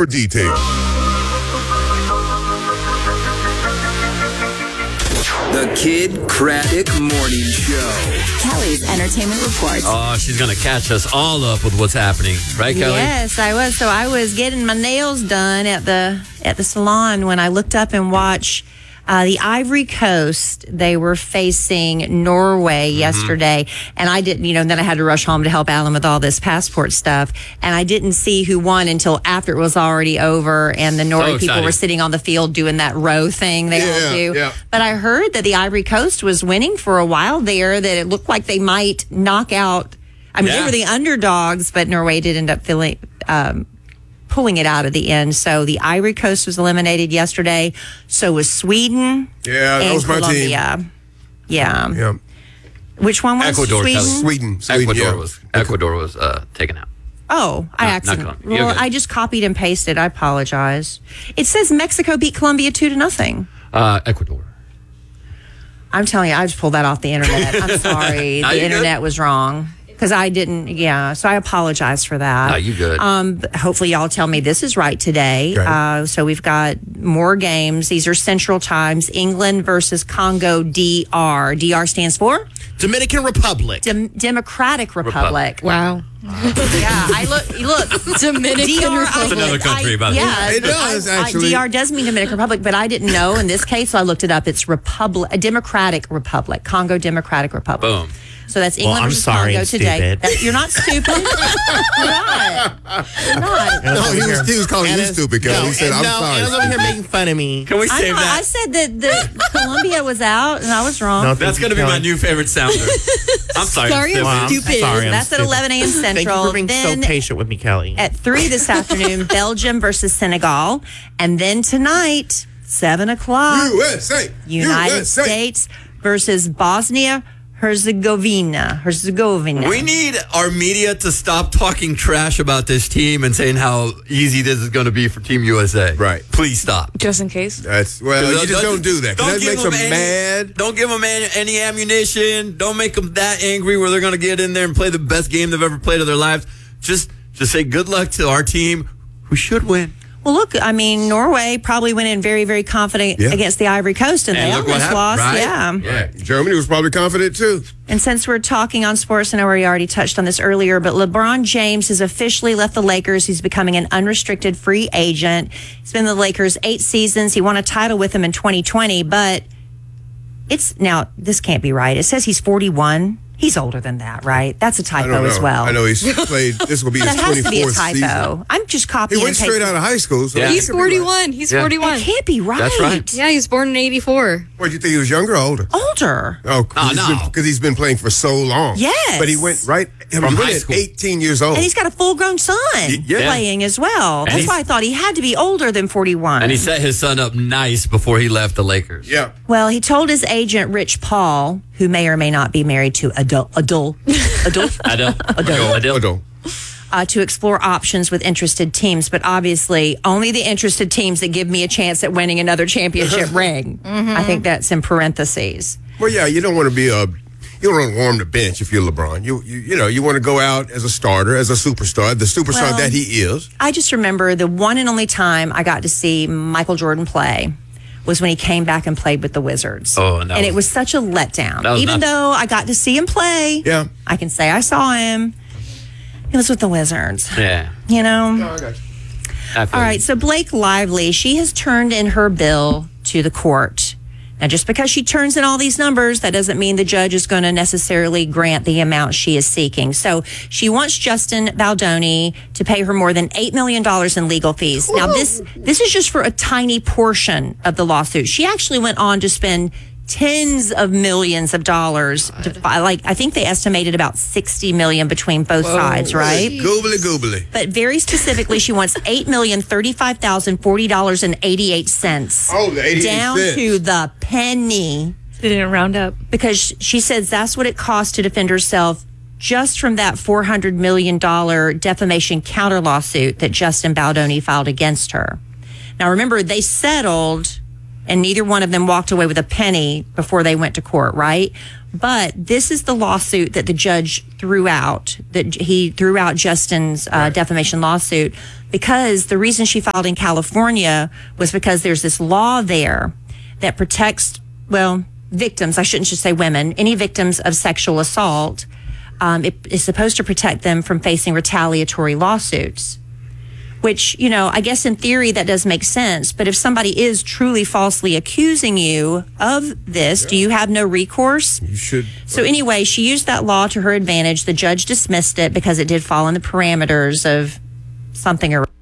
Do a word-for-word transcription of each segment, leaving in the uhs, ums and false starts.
for details. The Kid Craddock Morning Show. Kelly's Entertainment Report. Oh, she's going to catch us all up with what's happening. Right, Kelly? Yes, I was. So I was getting my nails done at the at the salon when I looked up and watched uh, the Ivory Coast. They were facing Norway mm-hmm. yesterday. And I didn't, you know, and then I had to rush home to help Alan with all this passport stuff. And I didn't see who won until after it was already over. And the Norway So people were sitting on the field doing that row thing they Yeah, all do. yeah. But I heard that the Ivory Coast was winning for a while there, that it looked like they might knock out. I mean, Yeah. they were the underdogs, but Norway did end up filling, um, pulling it out at the end. So the Ivory Coast was eliminated yesterday. So was Sweden. Yeah, that and was my team. Colombia. Yeah. Yeah. Which one was Ecuador, Sweden? Kelly. Sweden. Sweden Ecuador yeah. was Ecuador was uh, taken out. Oh, I No, not accidentally. Colombia. You're Well, good. I just copied and pasted. I apologize. It says Mexico beat Colombia two to nothing. Uh, Ecuador. I'm telling you, I just pulled that off the internet. I'm sorry. No, the you're internet good. was wrong. Because I didn't, yeah. So I apologize for that. No, you good. Um, but hopefully, y'all tell me this is right today. Okay. Uh, so we've got more games. These are Central Times. England versus Congo D R. D R stands for Dominican Republic. Dem- Democratic Republic. Wow. Yeah, I look. Look, Dominican D R. Republic. That's another country, I, by the way. yeah, It but does, I- I- actually. D R does mean Dominican Republic, but I didn't know in this case, so I looked it up. It's Republic, a Democratic Republic, Congo Democratic Republic. Boom. So that's England Well, I'm versus sorry, Congo I'm today. stupid. That- you're not stupid. You're not. You're not. No, he was, he was calling you Anna's- stupid, Kelly. No, He said, I'm no, sorry. Anna's over here making fun of me. Can we I, save know, I that? said that the Colombia was out, and I was wrong. No, That's going to be my new favorite sounder. I'm sorry. Sorry, I'm I'm stupid. stupid. Sorry, I'm That's at stupid. eleven a.m. Thank you Central. for being Then so patient with me, Kelly. at three this afternoon, Belgium versus Senegal, and then tonight, seven o'clock, U S A. United U S A. States versus Bosnia Herzegovina. Herzegovina. We need our media to stop talking trash about this team and saying how easy this is going to be for Team U S A. Right. Please stop. Just in case. That's, well, you just don't do that. 'cause Don't that give makes them any, mad. Don't give them any, any ammunition. Don't make them that angry where they're going to get in there and play the best game they've ever played of their lives. Just, just say good luck to our team, who should win. Well, look, I mean, Norway probably went in very, very confident Yeah. against the Ivory Coast, and, And they look what almost happened, lost. right? Yeah. Yeah, Germany was probably confident, too. And since we're talking on sports, I know we already touched on this earlier, but LeBron James has officially left the Lakers. He's becoming an unrestricted free agent. He's been in the Lakers eight seasons. He won a title with them in twenty twenty, but it's now, this can't be right. It says he's forty-one. He's older than that, right? That's a I don't typo know. as well. I know he's played, this will be his That has to be a twenty-fourth typo. season. I'm just He copying went and straight pasting. out of high school. So Yeah. it He's could be right. forty-one. He's Yeah. forty-one. That can't be right. That's right. Yeah, he was born in eighty-four. What, you think he was younger or older? Older. Oh, Oh, no. Because he's been playing for so long. Yes. But he went right, he From went high at school. eighteen years old. And he's got a full-grown son yeah. playing as well. And That's he's- why I thought he had to be older than forty-one. And he set his son up nice before he left the Lakers. Yeah. Well, he told his agent, Rich Paul, who may or may not be married to Adul, Adul, Adul, I don't. Adele. Adele. Adele. uh, to explore options with interested teams. But obviously, only the interested teams that give me a chance at winning another championship ring. I think that's in parentheses. Well, yeah, you don't want to be a, you don't want to warm the bench if you're LeBron. You, you, you know, you want to go out as a starter, as a superstar, the superstar Well, that he is. I just remember the one and only time I got to see Michael Jordan play was when he came back and played with the Wizards. Oh, and that and was- it was such a letdown. That was Even not- though I got to see him play, Yeah. I can say I saw him. He was with the Wizards. Yeah. You know? I got you. I feel All you. right, so Blake Lively, she has turned in her bill to the court. Now, just because she turns in all these numbers, that doesn't mean the judge is going to necessarily grant the amount she is seeking. So she wants Justin Baldoni to pay her more than eight million dollars in legal fees. Now, this this is just for a tiny portion of the lawsuit. She actually went on to spend tens of millions of dollars to file. Like, I think they estimated about sixty million between both sides, right? Goobly goobly. But very specifically, she wants eight million thirty-five thousand forty dollars and eighty-eight cents. Oh, the eighty-eight down cents. to the penny, They didn't round up. because she says that's what it costs to defend herself just from that four hundred million dollars defamation counter lawsuit that Justin Baldoni filed against her. Now, remember, they settled, and neither one of them walked away with a penny before they went to court, right? But this is the lawsuit that the judge threw out, that he threw out Justin's uh, defamation lawsuit, because the reason she filed in California was because there's this law there that protects, well, victims, I shouldn't just say women, any victims of sexual assault. Um, it is supposed to protect them from facing retaliatory lawsuits. Which, you know, I guess in theory that does make sense. But if somebody is truly falsely accusing you of this, yeah. do you have no recourse? You should. So anyway, she used that law to her advantage. The judge dismissed it because it did fall in the parameters of something or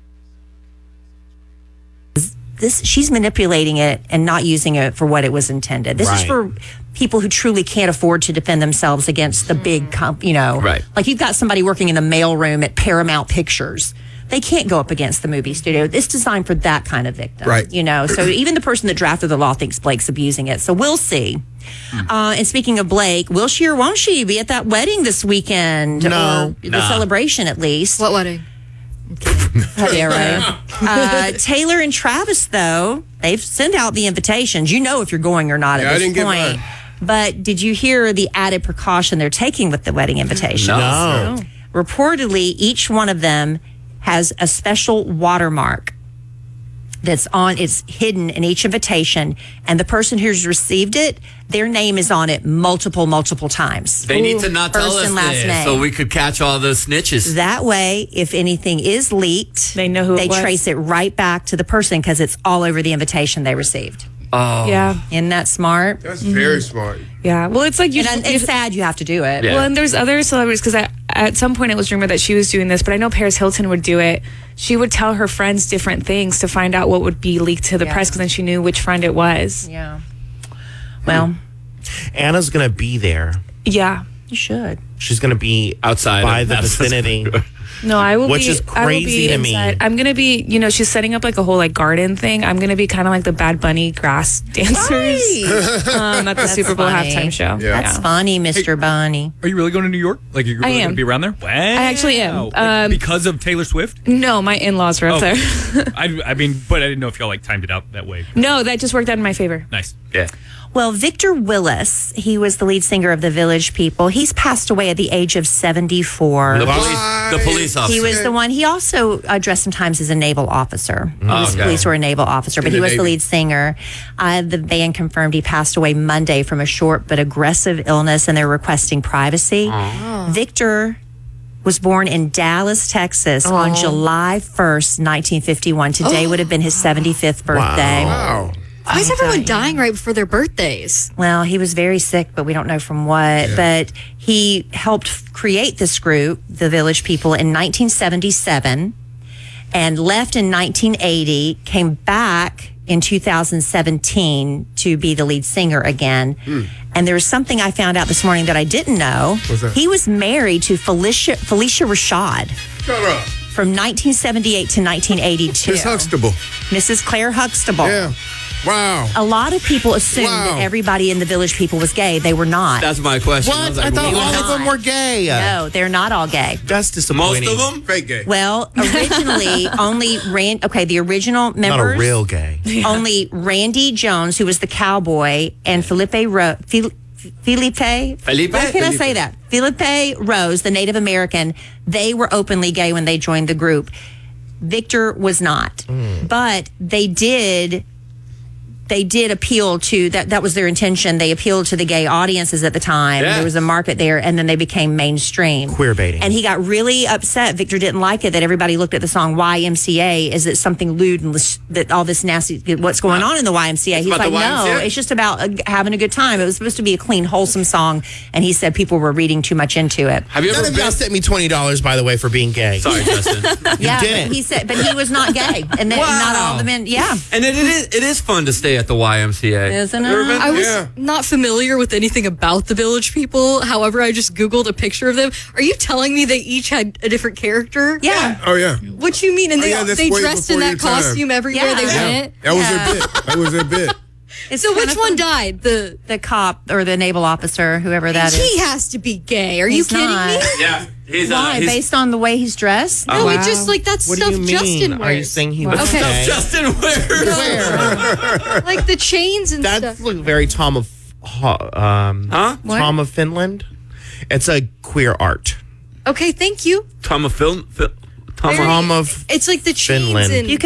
this. She's manipulating it and not using it for what it was intended. This right. is for people who truly can't afford to defend themselves against the big, comp, you know, right. like you've got somebody working in the mailroom at Paramount Pictures. They can't go up against the movie studio. It's designed for that kind of victim. Right. You know, so even the person that drafted the law thinks Blake's abusing it. So we'll see. Mm. Uh, and speaking of Blake, will she or won't she be at that wedding this weekend? No. Or the Nah. celebration, at least. What wedding? Yeah, right. Uh, Taylor and Travis, though, they've sent out the invitations. You know if you're going or not Yeah, at I this didn't get point. mine. But did you hear the added precaution they're taking with the wedding invitation? No. Reportedly, each one of them has a special watermark that's on, it's hidden in each invitation, and the person who's received it, their name is on it multiple, multiple times. They need to not tell First us and last this name. so we could catch all the snitches. That way, if anything is leaked, They know who it they was. trace it right back to the person because it's all over the invitation they received. Oh. Yeah. Isn't that smart? That's very smart. Yeah. Well, it's like you. And you- it's sad you have to do it. Yeah. Well, and there's other celebrities because at some point it was rumored that she was doing this, but I know Paris Hilton would do it. She would tell her friends different things to find out what would be leaked to the Yeah. press because then she knew which friend it was. Yeah. Well, Anna's going to be there. Yeah. you should. She's going to be Outside by of the Madison vicinity. No, I will Which be. is I will crazy be to me. inside. I'm gonna be. You know, she's setting up like a whole like garden thing. I'm gonna be kind of like the Bad Bunny grass dancers um, at the Super Bowl funny. halftime show. Yeah. That's funny, Mister Bunny. Are you really going to New York? Like you're I really am. going to be around there? Wow. I actually am. Um, because of Taylor Swift? No, my in-laws were up Oh. there. I, I mean, but I didn't know if y'all like timed it out that way. No, that just worked out in my favor. Nice. Yeah. Well, Victor Willis, he was the lead singer of the Village People. He's passed away at the age of seventy-four. The police, the police officer. He was the one. He also uh, dressed sometimes as a naval officer. He was okay. police or a naval officer, but In he the was the Navy. lead singer. Uh, the band confirmed he passed away Monday from a short but aggressive illness, and they're requesting privacy. Victor was born in Dallas, Texas on July first, nineteen fifty-one. Today would have been his seventy-fifth birthday. Wow. Why is everyone dying right before their birthdays? Well, he was very sick, but we don't know from what. But he helped f- create this group, the Village People, in nineteen seventy-seven and left in nineteen eighty, came back in two thousand seventeen to be the lead singer again. And there was something I found out this morning that I didn't know. What's that? He was married to Felicia, Felicia Rashad Shut up. from nineteen seventy-eight to nineteen eighty-two. Miss Huxtable. Missus Claire Huxtable. Yeah. Wow. A lot of people assumed Wow. that everybody in the Village People was gay. They were not. That's my question. What? was I like, thought what? all of them were gay. No, they're not all gay. That's Most disappointing. of them? Fake gay. Well, originally only Rand. Okay, the original Not members. a real gay. Only Randy Jones, who was the cowboy, and Felipe Ro- Fil- Felipe. Felipe? Why can I Felipe. say that? Felipe Rose, the Native American. They were openly gay when they joined the group. Victor was not, but they did. They did appeal to that. That was their intention. They appealed to the gay audiences at the time. Yeah. There was a market there, and then they became mainstream. Queer baiting. And he got really upset. Victor didn't like it that everybody looked at the song Y M C A as it's something lewd and lis- that all this nasty, what's going on in the Y M C A. He's about like, the Y M C A? no, it's just about uh, having a good time. It was supposed to be a clean, wholesome song. And he said people were reading too much into it. Have you None ever of been? y'all sent me twenty dollars, by the way, for being gay. Sorry, Justin. yeah, didn't. but he said, but he was not gay. And then not all the men, yeah. And it, it is it is fun to stay at the Y M C A. Isn't it? You ever been? I was Yeah. not familiar with anything about the Village People. However, I just Googled a picture of them. Are you telling me they each had a different character? Yeah. Oh, yeah. What you mean? And Oh, they yeah, that's they way dressed in before that your time. costume everywhere Yeah. they Yeah. went. That was Yeah. their bit. That was their bit. It's So kind which of one fun. died? The The cop or the naval officer, whoever that is. he has to be gay. Are you He's kidding not. me? Yeah. He's, uh, Why? he's Based on the way he's dressed? No, Wow. it just like that's What stuff do you mean? Justin wears. Are you saying he was Okay. gay? Justin wears. like the chains and That stuff. looked very Tom of ho- um, Huh? What? Tom of Finland. It's a queer art. Okay, thank you. Tom of Film. Fil- Tom of Tom of It's like the chains Finland. and You